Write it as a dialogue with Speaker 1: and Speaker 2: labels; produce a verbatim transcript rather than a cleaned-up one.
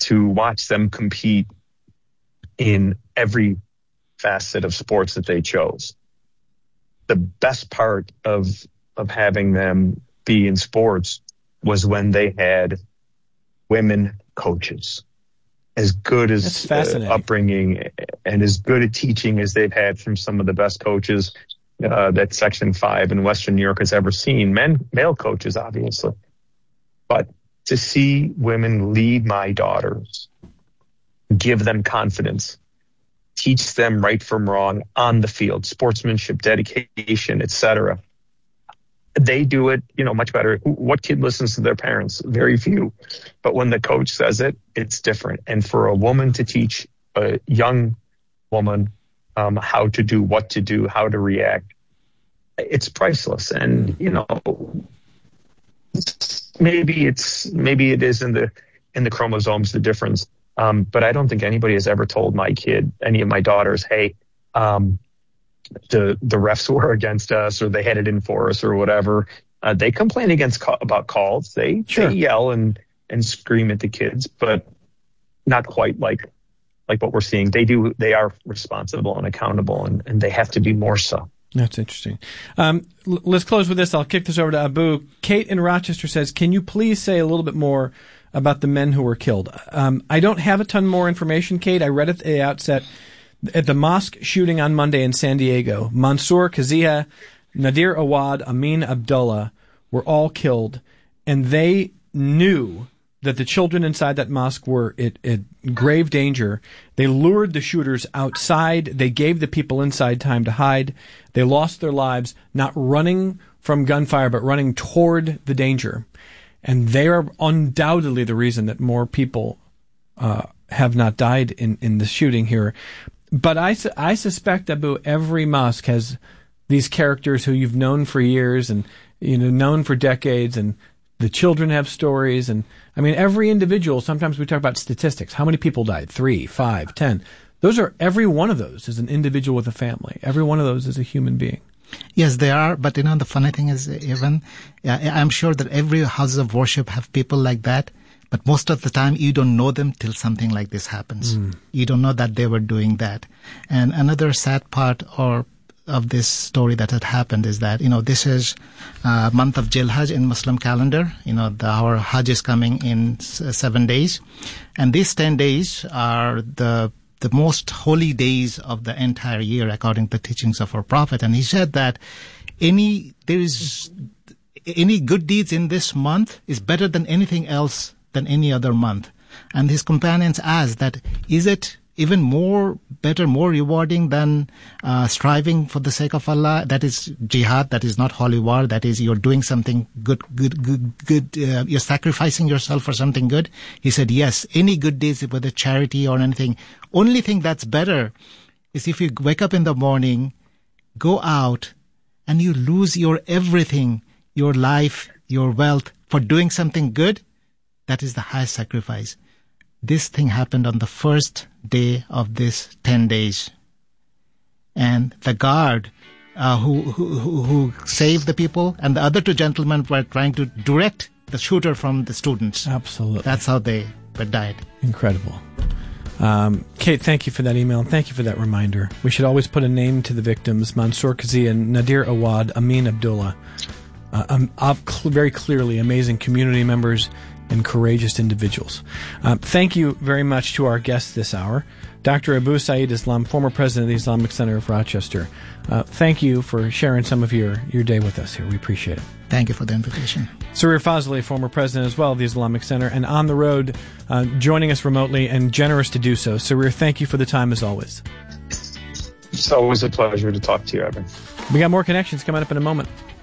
Speaker 1: to watch them compete in every facet of sports that they chose. The best part of of having them be in sports was when they had women coaches. As good as uh, upbringing and as good at teaching as they've had from some of the best coaches uh, that Section five in Western New York has ever seen. Men, male coaches, obviously. But to see women lead my daughters, give them confidence, teach them right from wrong on the field, sportsmanship, dedication, et cetera. They do it, you know, much better. What kid listens to their parents? Very few. But when the coach says it, it's different. And for a woman to teach a young woman um, how to do, what to do, how to react, it's priceless. And, you know, maybe it's maybe it is in the in the chromosomes, the difference. Um, but I don't think anybody has ever told my kid, any of my daughters, hey, um, the the refs were against us, or they had it in for us, or whatever. Uh, they complain against ca- about calls. They, sure. they yell and, and scream at the kids, but not quite like like what we're seeing. They do. They are responsible and accountable, and, and they have to be more so.
Speaker 2: That's interesting. Um, l- let's close with this. I'll kick this over to Abu. Kate in Rochester says, can you please say a little bit more about the men who were killed? Um, I don't have a ton more information, Kate. I read at the outset. At the mosque shooting on Monday in San Diego, Mansour Kazia, Nadir Awad, Amin Abdullah were all killed, and they knew that the children inside that mosque were in, in grave danger. They lured the shooters outside. They gave the people inside time to hide. They lost their lives, not running from gunfire, but running toward the danger. And they are undoubtedly the reason that more people uh, have not died in, in the shooting here. But I, su- I suspect, Abu, every mosque has these characters who you've known for years and, you know, known for decades, and the children have stories. And, I mean, every individual, sometimes we talk about statistics. How many people died? Three, five, ten. Those are, every one of those is an individual with a family. Every one of those is a human being.
Speaker 3: Yes, they are. But, you know, the funny thing is, even, I'm sure that every house of worship have people like that. But most of the time, you don't know them till something like this happens. Mm. You don't know that they were doing that. And another sad part or of this story that had happened is that, you know, this is uh, month of Jilhaj in Muslim calendar. You know, the, our Hajj is coming in s- seven days. And these ten days are the the most holy days of the entire year, according to the teachings of our Prophet. And he said that any there is any good deeds in this month is better than anything else than any other month. And his companions asked that, is it even more better, more rewarding than uh, striving for the sake of Allah? That is jihad, that is not holy war, that is you're doing something good, good, good, good, uh, you're sacrificing yourself for something good. He said, yes, any good deeds, whether charity or anything. Only thing that's better is if you wake up in the morning, go out, and you lose your everything, your life, your wealth, for doing something good. That is the highest sacrifice. This thing happened on the first day of this ten days. And the guard uh, who, who, who saved the people and the other two gentlemen were trying to direct the shooter from the students.
Speaker 2: Absolutely.
Speaker 3: That's how they died.
Speaker 2: Incredible. Um, Kate, thank you for that email, and thank you for that reminder. We should always put a name to the victims: Mansour Kazia, Nadir Awad, Amin Abdullah. Uh, um, uh, cl- very clearly amazing community members and courageous individuals. Uh, thank you very much to our guest this hour, Doctor Abu Saeed Islam, former president of the Islamic Center of Rochester. Uh, thank you for sharing some of your, your day with us here. We appreciate it.
Speaker 3: Thank you for the invitation.
Speaker 2: Sarir Fazli, former president as well of the Islamic Center, and on the road, uh, joining us remotely and generous to do so. Sarir, thank you for the time as always.
Speaker 1: It's always a pleasure to talk to you, Evan.
Speaker 2: We got more connections coming up in a moment.